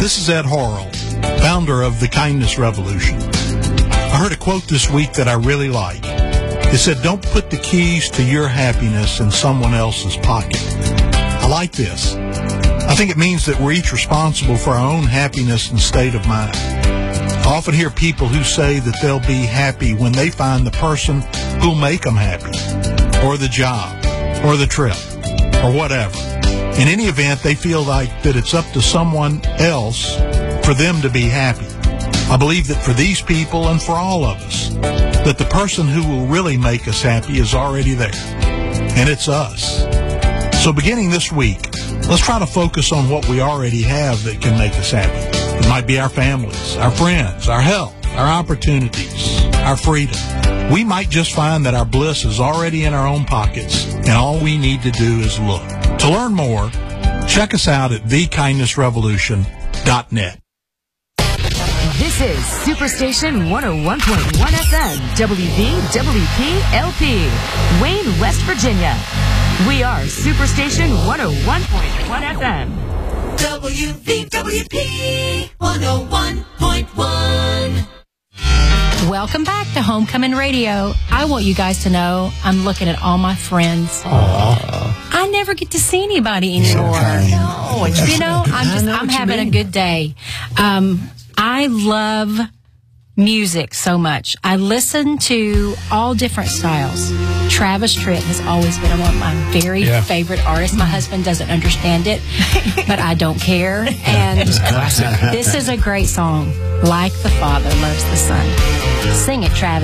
This is Ed Horrell, founder of the Kindness Revolution. I heard a quote this week that I really like. It said, "Don't put the keys to your happiness in someone else's pocket." I like this. I think it means that we're each responsible for our own happiness and state of mind. I often hear people who say that they'll be happy when they find the person who'll make them happy, or the job, or the trip, or whatever. In any event, they feel like that it's up to someone else for them to be happy. I believe that for these people and for all of us, that the person who will really make us happy is already there, and it's us. So beginning this week, let's try to focus on what we already have that can make us happy. It might be our families, our friends, our health, our opportunities, our freedom. We might just find that our bliss is already in our own pockets, and all we need to do is look. To learn more, check us out at thekindnessrevolution.net. This is Superstation 101.1 FM, WVWP-LP, Wayne, West Virginia. We are Superstation 101.1 FM. WVWP 101.1. Welcome back to Homecoming Radio. I want you guys to know I'm looking at all my friends. Aww. I never get to see anybody anymore. No, you know, I'm having a good day. I love music so much. I listen to all different styles. Travis Tritt has always been one of my very favorite artists. My husband doesn't understand it, but I don't care. And this is a great song. Like the Father loves the Son. Sing it, Travis.